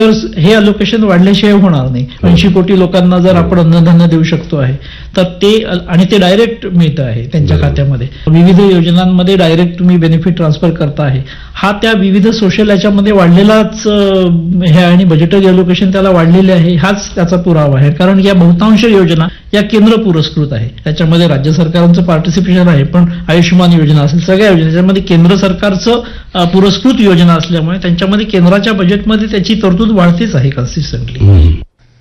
तर हे अलोकेशन वाढल्याशिवाय होणार नाही. 80 कोटी लोकांना जर आपण अन्नधान्य देऊ शकतो आहे तर ते, आणि ते डायरेक्ट मिळतं आहे त्यांच्या खात्यामध्ये. विविध योजनांमध्ये डायरेक्ट तुम्ही बेनिफिट ट्रान्सफर करता आहे. हा त्या विविध सोशल याच्यामध्ये वाढलेलाच हे, आणि बजेटरी अलोकेशन त्याला वाढलेले आहे, हाच त्याचा पुरावा आहे. कारण या बहुतांश योजना या केंद्र पुरस्कृत आहे. त्याच्यामध्ये राज्य सरकारांचं पार्टिसिपेशन आहे, पण आयुष्यमान योजना असेल, सगळ्या योजना त्याच्यामध्ये केंद्र सरकारचं पुरस्कृत योजना असल्यामुळे त्यांच्यामध्ये केंद्राच्या बजेटमध्ये त्याची तरतूद वाढतेच आहे कन्सिस्टंटली.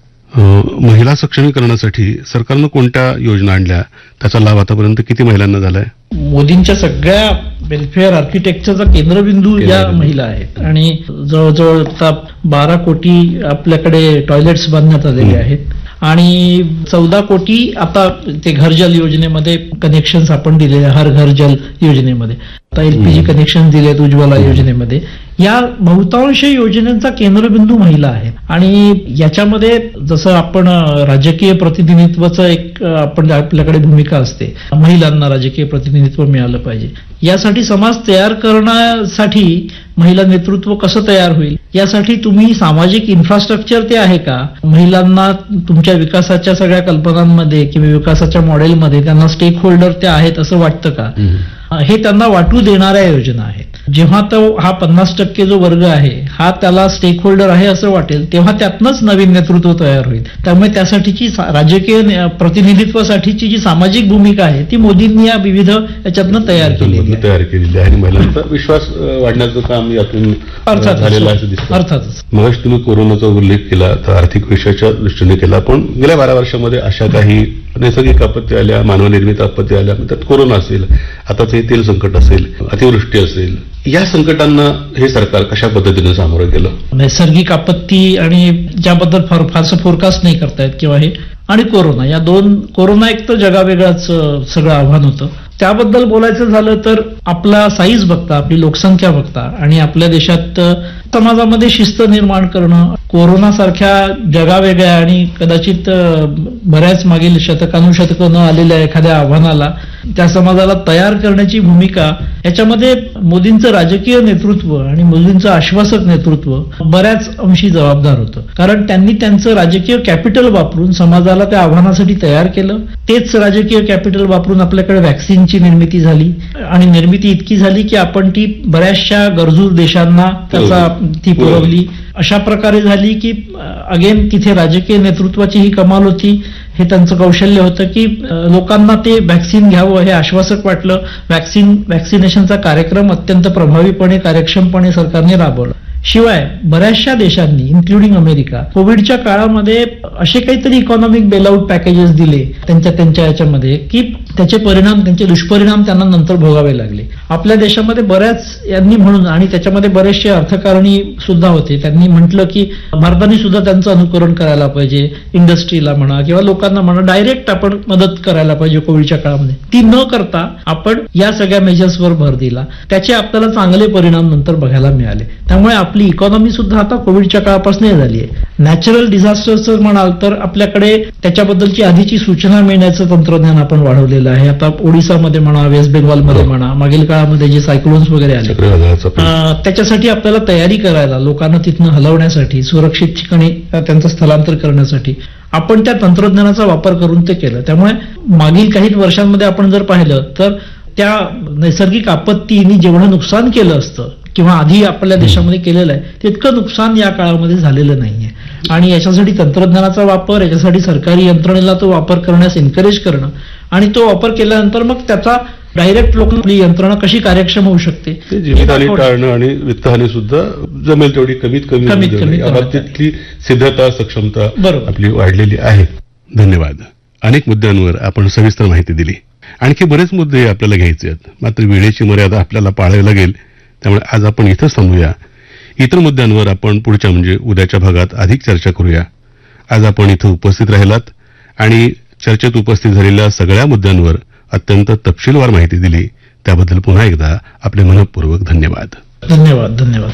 महिला सक्षमीकरणासाठी सरकारनं कोणत्या योजना आणल्या, त्याचा लाभ आतापर्यंत किती महिलांना झालाय? मोदींच्या सगळ्या वेलफेअर आर्किटेक्चरचा केंद्रबिंदू या महिला आहेत. आणि जवळजवळ आता 12 कोटी आपल्याकडे टॉयलेट्स बांधण्यात आलेले आहेत आणि 14 कोटी आता ते घर जल योजनेमध्ये कनेक्शन्स आपण दिलेले, हर घर जल योजनेमध्ये आता LPG कनेक्शन दिलेत उज्ज्वला योजनेमध्ये. या बहुतांश योजनांचा केंद्रबिंदू महिला आहेत. आणि याच्यामध्ये जसं आपण राजकीय प्रतिनिधित्वाचं एक आपण आपल्याकडे भूमिका असते, महिलांना राजकीय प्रतिनिधित्व मिळालं पाहिजे. यासाठी समाज तयार करण्यासाठी महिला नेतृत्व कसं तयार होईल, यासाठी तुम्ही सामाजिक इन्फ्रास्ट्रक्चर ते आहे का, महिलांना तुमच्या विकासाच्या सगळ्या कल्पनांमध्ये किंवा विकासाच्या मॉडेलमध्ये त्यांना स्टेक होल्डर ते आहेत असं वाटतं का, हे त्यांना वाटू देणाऱ्या योजना आहेत. जेव्हा तो हा 50% जो वर्ग आहे हा त्याला स्टेक होल्डर आहे असं वाटेल, तेव्हा त्यातनंच नवीन नेतृत्व तयार होईल. त्यामुळे त्यासाठीची राजकीय प्रतिनिधित्वासाठीची जी सामाजिक भूमिका आहे ती मोदींनी या विविध याच्यातनं तयार केलेली आहे. आणि महिलांचा विश्वास वाढण्याचं काम यातून झालेलं असं दिसतं. अर्थातच. मग तुम्ही कोरोनाचा उल्लेख केला तर आर्थिक विषयाच्या दृष्टीने केला, पण गेल्या 12 वर्षामध्ये अशा काही नैसर्गिक आपत्ती आल्या, मानवनिर्मित आपत्ती आल्या, त्यात कोरोना असेल, आता ते तेल संकट असेल, अतिवृष्टी असेल, या संकटांना हे सरकार कशा पद्धतीने सामोरं गेलं? नैसर्गिक आपत्ती आणि ज्याबद्दल फारसं फोरकास्ट नाही करतायत किंवा हे, आणि कोरोना, या दोन, कोरोना एक तर जगावेगळाच सगळं आव्हान होतं. त्याबद्दल बोलायचं झालं तर आपला साईज बघता, आपली लोकसंख्या बघता आणि आपल्या देशात समाजामध्ये शिस्त निर्माण करणं, कोरोनासारख्या जगावेगळ्या आणि कदाचित बऱ्याच मागील शतकानुशतकं न आलेल्या एखाद्या आव्हानाला त्या समाजाला तयार करण्याची भूमिका, याच्यामध्ये मोदींचं राजकीय नेतृत्व आणि मोदींचं आश्वासक नेतृत्व बऱ्याच अंशी जबाबदार होतं. कारण त्यांनी त्यांचं राजकीय कॅपिटल वापरून समाजाला त्या आव्हानासाठी तयार केलं. तेच राजकीय कॅपिटल वापरून आपल्याकडे व्हॅक्सिनची निर्मिती झाली आणि निर्मिती इतकी झाली की आपण ती बऱ्याचशा गरजू देशांना त्याचा ती पुरवली. अशा प्रकारे झाली की अगेन तिथे राजकीय नेतृत्वाची ही कमाल होती, हे त्यांचं कौशल्य होतं की लोकांना ते व्हॅक्सिन घ्यावं हे आश्वासक वाटलं. व्हॅक्सिनेशनचा कार्यक्रम अत्यंत प्रभावीपणे, कार्यक्षमपणे सरकारने राबवला. शिवाय बऱ्याचशा देशांनी इन्क्लुडिंग अमेरिका कोविडच्या काळामध्ये असे काहीतरी इकॉनॉमिक बेलआउट पॅकेजेस दिले त्यांच्या याच्यामध्ये की त्याचे परिणाम, त्यांचे दुष्परिणाम त्यांना नंतर भोगावे लागले. आपल्या देशामध्ये बऱ्याच यांनी म्हणून, आणि त्याच्यामध्ये बरेचसे अर्थकारणी सुद्धा होते, त्यांनी म्हटलं की भारताने सुद्धा त्यांचं अनुकरण करायला पाहिजे, इंडस्ट्रीला म्हणा किंवा लोकांना म्हणा, डायरेक्ट आपण मदत करायला पाहिजे कोविडच्या काळामध्ये. ती न करता आपण या सगळ्या मेजर्सवर भर दिला, त्याचे आपल्याला चांगले परिणाम नंतर बघायला मिळाले. त्यामुळे आपली इकॉनॉमी सुद्धा आता कोविडच्या काळापासून झाली आहे. नॅचरल डिझास्टर्सचं म्हणाल तर आपल्याकडे त्याच्याबद्दलची आधीची सूचना मिळण्याचं तंत्रज्ञान आपण वाढवलेलं आहे. आता ओडिसामध्ये म्हणा, वेस्ट बेंगॉलमध्ये म्हणा, मागील काळामध्ये जे सायक्लोन्स वगैरे आले त्याच्यासाठी आपल्याला तयारी करायला, लोकांना तिथनं हलवण्यासाठी, सुरक्षित ठिकाणी त्यांचं स्थलांतर करण्यासाठी आपण त्या तंत्रज्ञानाचा वापर करून ते केलं. त्यामुळे मागील काही वर्षांमध्ये आपण जर पाहिलं तर त्या नैसर्गिक आपत्तीने जेवढं नुकसान केलं असतं किंवा आधी आपल्या देशामध्ये केलेलं आहे तितकं नुकसान या काळामध्ये झालेलं नाहीये. आणि याच्यासाठी तंत्रज्ञानाचा वापर, याच्यासाठी सरकारी यंत्रणेला तो वापर करण्यास एनकरेज करणं आणि तो वापर केल्यानंतर मग त्याचा डायरेक्ट लोकांनी यंत्रणा कशी कार्यक्षम होऊ शकते, जीवितहानी टाळणं आणि वित्तहानी सुद्धा जमेल तेवढी कमीत कमी तिथली सिद्धता, सक्षमता आपली वाढलेली आहे. धन्यवाद. अनेक मुद्द्यांवर आपण सविस्तर माहिती दिली. आणखी बरेच मुद्दे आपल्याला घ्यायचे आहेत, मात्र वेळेची मर्यादा आपल्याला पाळावी लागेल. त्यामुळे आज आपण इथंच थांबूया. इतर मुद्द्यांवर आपण पुढच्या म्हणजे उद्याच्या भागात अधिक चर्चा करूया. आज आपण इथं उपस्थित राहिलात आणि चर्चेत उपस्थित झालेल्या सगळ्या मुद्द्यांवर अत्यंत तपशीलवार माहिती दिली, त्याबद्दल पुन्हा एकदा आपले मनःपूर्वक धन्यवाद. धन्यवाद.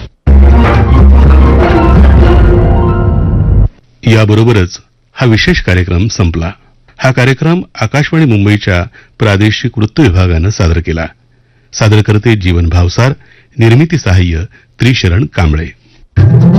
याबरोबरच हा विशेष कार्यक्रम संपला. हा कार्यक्रम आकाशवाणी मुंबईच्या प्रादेशिक वृत्त विभागानं सादर केला. सादरकर्ते जीवन भावसार, निर्मिती सहाय्य त्रिशरण कांबळे.